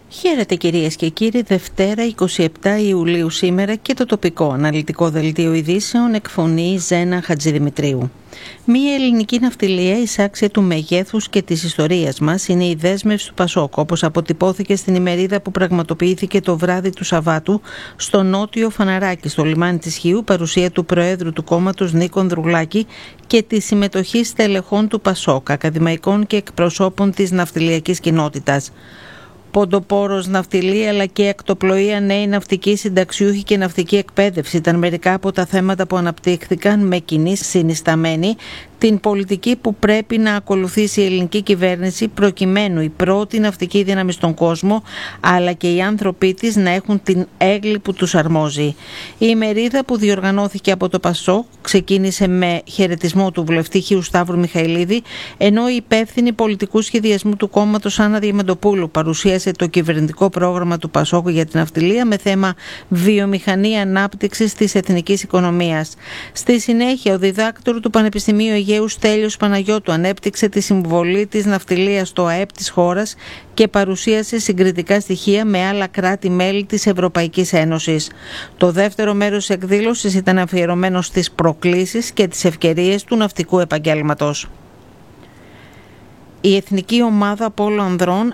Χαίρετε κυρίες και κύριοι, Δευτέρα 27 Ιουλίου σήμερα και το τοπικό αναλυτικό δελτίο ειδήσεων εκφωνεί Ζένα Χατζηδημητρίου. Μία ελληνική ναυτιλία εισάξια του μεγέθους και της ιστορίας μας είναι η δέσμευση του Πασόκ, όπως αποτυπώθηκε στην ημερίδα που πραγματοποιήθηκε το βράδυ του Σαββάτου στο νότιο Φαναράκι, στο λιμάνι της Χίου, παρουσία του Προέδρου του κόμματος Νίκο Ανδρουλάκη και τη συμμετοχή στελεχών του Πασόκ, ακαδημαϊκών και εκπροσώπων της ναυτιλιακής κοινότητας. Ποντοπόρος, ναυτιλία αλλά και ακτοπλοεία, νέοι ναυτικοί, συνταξιούχοι και ναυτική εκπαίδευση ήταν μερικά από τα θέματα που αναπτύχθηκαν με κοινή συνισταμένη την πολιτική που πρέπει να ακολουθήσει η ελληνική κυβέρνηση προκειμένου η πρώτη ναυτική δύναμη στον κόσμο αλλά και οι άνθρωποι της να έχουν την έγκλη που τους αρμόζει. Η ημερίδα που διοργανώθηκε από το Πασόκ ξεκίνησε με χαιρετισμό του βουλευτή Χίου Σταύρου Μιχαηλίδη, ενώ η υπεύθυνη πολιτικού σχεδιασμού του κόμματος Άννα Διαμαντοπούλου παρουσίασε το κυβερνητικό πρόγραμμα του Πασόκ για την ναυτιλία με θέμα βιομηχανία ανάπτυξης της εθνικής οικονομίας. Στη συνέχεια, ο διδάκτορ του Πανεπιστημίου Αιγαίου Στέλιος Παναγιώτου ανέπτυξε τη συμβολή της ναυτιλίας στο ΑΕΠ της χώρας και παρουσίασε συγκριτικά στοιχεία με άλλα κράτη-μέλη της Ευρωπαϊκής Ένωσης. Το δεύτερο μέρος της εκδήλωσης ήταν αφιερωμένο στις προκλήσεις και τις ευκαιρίες του ναυτικού επαγγέλματος. Η Εθνική Ομάδα Πόλο Ανδρών